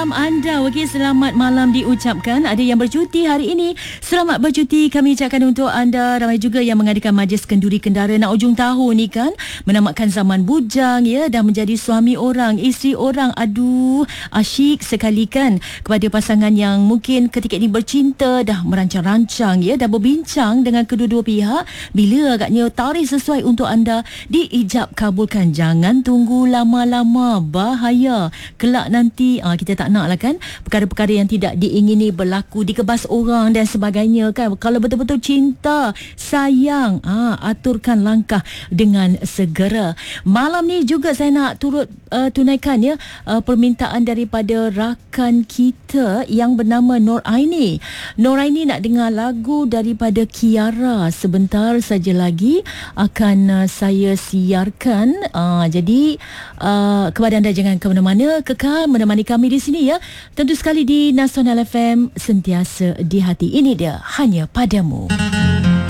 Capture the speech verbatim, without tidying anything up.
malam anda. Okey, selamat malam diucapkan. Ada yang bercuti hari ini, selamat bercuti kami ucapkan untuk anda. Ramai juga yang mengadakan majlis kenduri kendara nak ujung tahun ni kan, menamatkan zaman bujang ya, dah menjadi suami orang, isteri orang. Aduh, asyik sekali kan. Kepada pasangan yang mungkin ketika ini bercinta, dah merancang-rancang ya, dah berbincang dengan kedua-dua pihak, bila agaknya tarikh sesuai untuk anda diijab kabulkan. Jangan tunggu lama-lama, bahaya. Kelak nanti ah, kita tak nak lah kan perkara-perkara yang tidak diingini berlaku, dikebas orang dan sebagainya kan. Kalau betul-betul cinta, sayang, ah, aturkan langkah dengan segera. Malam ni juga saya nak turut uh, tunaikan ya uh, permintaan daripada rakan kita yang bernama Nur Aini. Nur Aini nak dengar lagu daripada Kiara. Sebentar saja lagi akan uh, saya siarkan. Uh, jadi uh, kepada anda jangan ke mana-mana, kekal menemani kami di sini ya. Tentu sekali di Nasional F M, sentiasa di hati. Ini dia, hanya padamu.